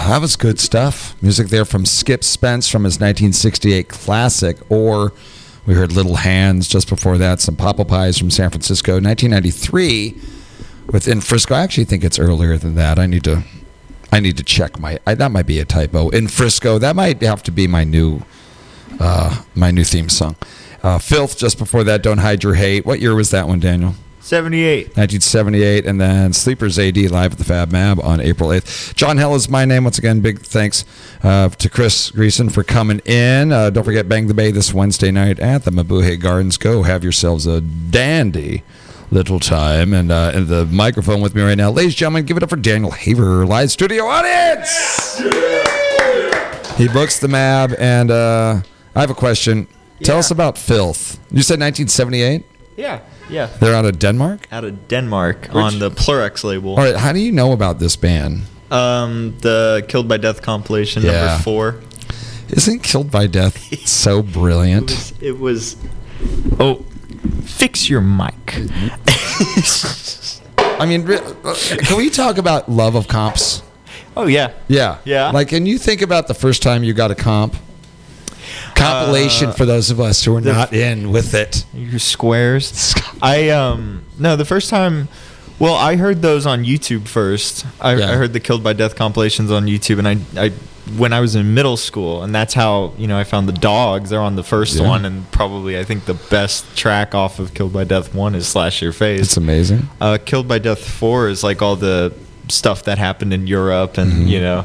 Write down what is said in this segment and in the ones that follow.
That was good stuff. Music there from Skip Spence from his 1968 classic, or we heard Little Hands just before that, some Papa Pies from San Francisco. 1993 within Frisco. I actually think it's earlier than that. I need to check that might be a typo. In Frisco, that might have to be my new theme song. Filth just before that, Don't Hide Your Hate. What year was that one, Daniel? 78. 1978, and then Sleepers AD live at the Fab Mab on April 8th. John Hell is my name. Once again, big thanks to Chris Greason for coming in. Don't forget Bang the Bay this Wednesday night at the Mabuhay Gardens. Go have yourselves a dandy little time. And the microphone with me right now, ladies and gentlemen, give it up for Daniel Haver, live studio audience. He books the Mab, and I have a question. Tell us about Filth. You said 1978? Yeah. They're out of Denmark? Out of Denmark on the Plurex label. All right, how do you know about this band? The Killed by Death compilation, number 4. Isn't Killed by Death so brilliant? It was. Oh, fix your mic. I mean, can we talk about love of comps? Oh, yeah. Yeah. Like, can you think about the first time you got a compilation for those of us who are not in with it? Your squares. No, the first time. Well, I heard those on YouTube first. I heard the Killed by Death compilations on YouTube, and I when I was in middle school, and that's how I found the Dogs. They're on the first one, and probably I think the best track off of Killed by Death 1 is Slash Your Face. It's amazing. Killed by Death 4 is like all the stuff that happened in Europe, and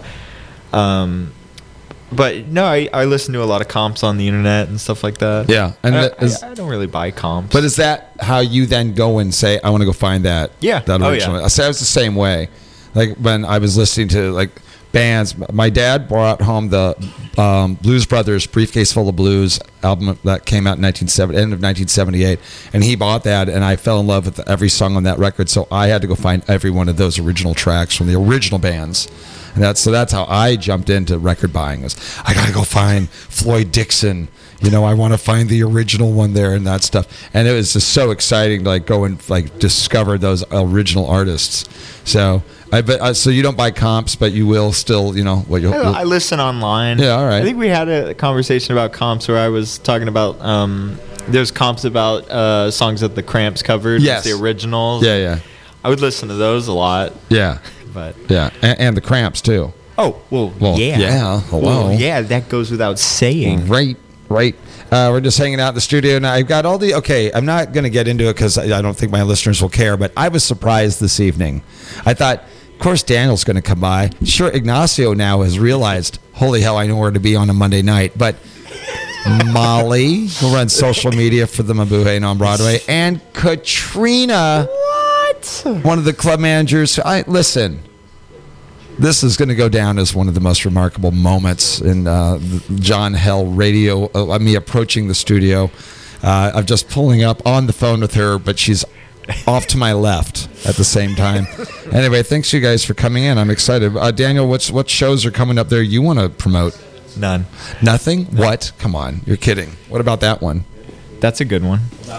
But no, I listen to a lot of comps on the internet and stuff like that. Yeah, and I don't really buy comps. But is that how you then go and say, I want to go find that? Yeah. That original. I was the same way. Like when I was listening to like bands, my dad brought home the Blues Brothers Briefcase Full of Blues album that came out in end of 1978, and he bought that, and I fell in love with every song on that record. So I had to go find every one of those original tracks from the original bands. And that's how I jumped into record buying. I got to go find Floyd Dixon. I want to find the original one there and that stuff. And it was just so exciting to go and discover those original artists. So so you don't buy comps, but you will still, I listen online. Yeah, all right. I think we had a conversation about comps where I was talking about there's comps about songs that the Cramps covered. Yes. The originals. Yeah. I would listen to those a lot. Yeah. But yeah, and the Cramps too. Oh, well yeah. Yeah, hello. Well, yeah, that goes without saying. Right. We're just hanging out in the studio now. I've got all the. Okay, I'm not going to get into it because I don't think my listeners will care. But I was surprised this evening. I thought, of course, Daniel's going to come by. Sure, Ignacio now has realized, holy hell, I know where to be on a Monday night. But Molly, who runs social media for the Mabuhay and on Broadway, and Katrina. One of the club managers. Listen, this is going to go down as one of the most remarkable moments in John Hell radio. Me approaching the studio. I'm just pulling up on the phone with her, but she's off to my left at the same time. Anyway, thanks you guys for coming in. I'm excited. Daniel, what shows are coming up there you want to promote? None. Nothing? No. What? Come on. You're kidding. What about that one? That's a good one.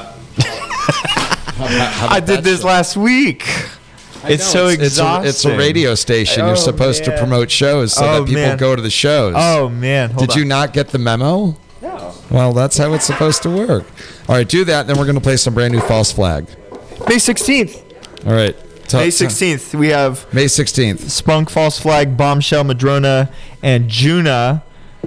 How about I did this last week. It's so exhausting. It's a radio station. You're supposed to promote shows so that people go to the shows. Oh, man. Did you not get the memo? No. Well, that's how it's supposed to work. All right, do that, then we're going to play some brand new False Flag. May 16th. All right. May 16th. We have May 16th. Spunk, False Flag, Bombshell, Madrona, and Juna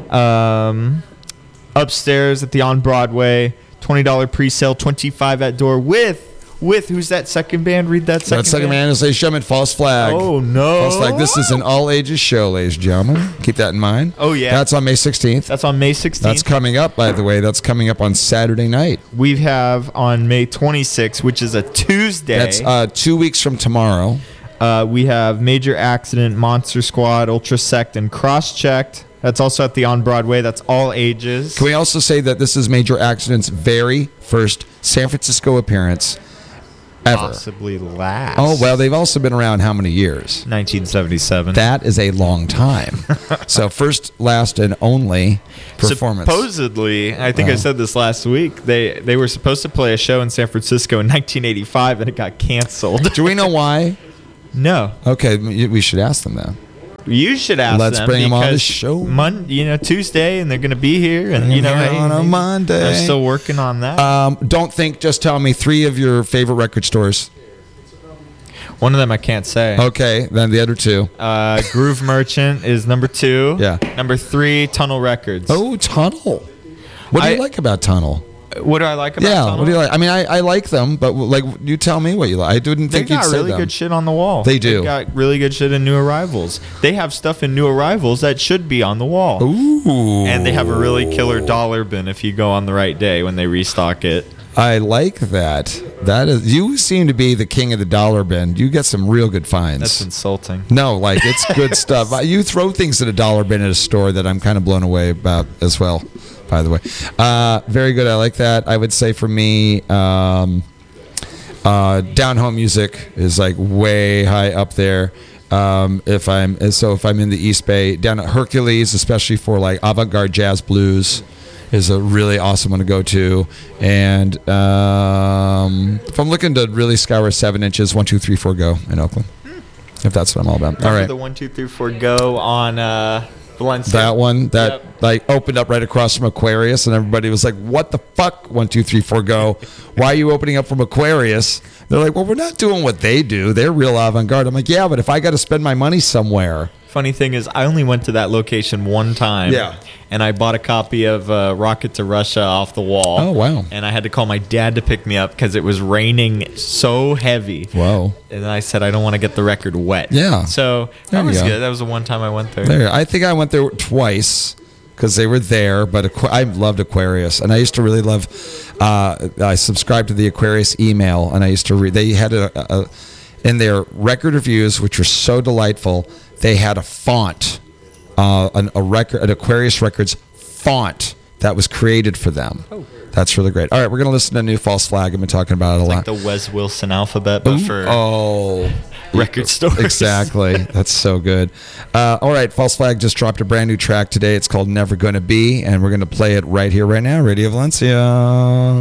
upstairs at the On Broadway. $20 pre-sale, $25 at door with who's that second band? Read that second band. That second band is, ladies and gentlemen, False Flag. Oh, no. False Flag. This is an all-ages show, ladies and gentlemen. Keep that in mind. Oh, yeah. That's on May 16th. That's on May 16th. That's coming up, by the way. That's coming up on Saturday night. We have on May 26th, which is a Tuesday. That's 2 weeks from tomorrow. We have Major Accident, Monster Squad, Ultra Sect, and Cross-Checked. That's also at the On Broadway. That's all ages. Can we also say that this is Major Accident's very first San Francisco appearance ever? Possibly last. Oh, well, they've also been around how many years? 1977. That is a long time. So first, last, and only performance. Supposedly, I think I said this last week, they were supposed to play a show in San Francisco in 1985, and it got canceled. Do we know why? No. Okay, we should ask them that. You should ask Let's them. bring them on the because show. Tuesday, and they're going to be here. And, hey, on a Monday. I'm still working on that. Don't think, just tell me 3 of your favorite record stores. One of them I can't say. Okay, then the other 2. Groove Merchant is number 2. Yeah. Number 3, Tunnel Records. Oh, Tunnel. What do you like about Tunnel? What do I like about Tunnel? What do you like? I mean, I like them, but like, you tell me what you like. I didn't think you'd say them. They got really good shit on the wall. They do. They got really good shit in New Arrivals. They have stuff in New Arrivals that should be on the wall. Ooh. And they have a really killer dollar bin if you go on the right day when they restock it. I like that. That is, you seem to be the king of the dollar bin. You get some real good finds. That's insulting. No, like, it's good stuff. You throw things in a dollar bin at a store that I'm kind of blown away about as well, by the way. Very good. I like that. I would say for me, Down Home Music is like way high up there. If I'm in the East Bay, down at Hercules, especially for like avant-garde jazz blues, is a really awesome one to go to. And if I'm looking to really scour 7 inches, 1, 2, 3, 4 Go in Oakland. If that's what I'm all about. All right. The 1, 2, 3, 4 Go on Valencia. That one that like opened up right across from Aquarius, and everybody was like, "What the fuck? 1, 2, 3, 4 Go? Why are you opening up from Aquarius?" They're like, "Well, we're not doing what they do. They're real avant-garde." I'm like, "Yeah, but if I got to spend my money somewhere." Funny thing is, I only went to that location one time. Yeah. And I bought a copy of Rocket to Russia off the wall. Oh, wow. And I had to call my dad to pick me up because it was raining so heavy. Whoa. And I said, I don't want to get the record wet. Yeah. So that was good. That was the one time I went there. I think I went there twice because they were there, but I loved Aquarius. And I used to really love, I subscribed to the Aquarius email, and I used to read, they had in their record reviews, which were so delightful, they had a font, an Aquarius Records font that was created for them. Oh. That's really great. All right, we're going to listen to New False Flag. I've been talking about it a lot. Like the Wes Wilson alphabet, but for record stores. Exactly. That's so good. All right, False Flag just dropped a brand new track today. It's called Never Gonna Be, and we're going to play it right here, right now. Radio Valencia.